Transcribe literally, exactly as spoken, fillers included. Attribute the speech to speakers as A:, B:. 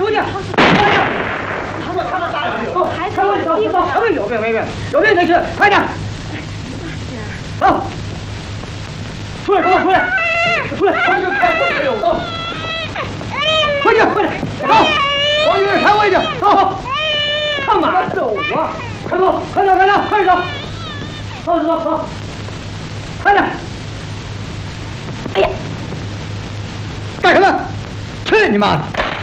A: 出去！快点！他们打人！走，还走走走走！有病有病没病，有病才去！快点！走！出来，给我出来！出来！快点开门！有走！快点快点！走！往院开回去！走！干嘛走啊？快走！快点快点快点走！走走走！快点！哎呀！干什么？去你妈的！